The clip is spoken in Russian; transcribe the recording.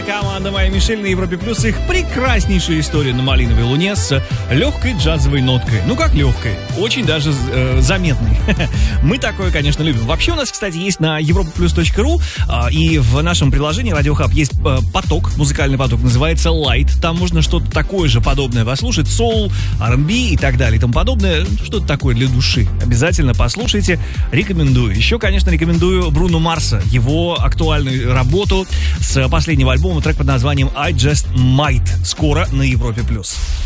команда «Моя Мишель» на Европе Плюс. Их прекраснейшая история на Малиновой Луне с легкой джазовой ноткой. Ну как легкой, очень даже заметной. Мы такое, конечно, любим. Вообще у нас, кстати, есть на europaplus.ru и в нашем приложении Radio Hub есть поток, музыкальный поток, называется Light. Там можно что-то такое же подобное послушать. Soul, R&B и так далее и тому подобное. Что-то такое для души. Обязательно послушайте. Рекомендую. Еще, конечно, рекомендую Бруно Марса. Его актуальную работу с последнего альбома, трек под названием I Just Might. Скоро на Европе Плюс.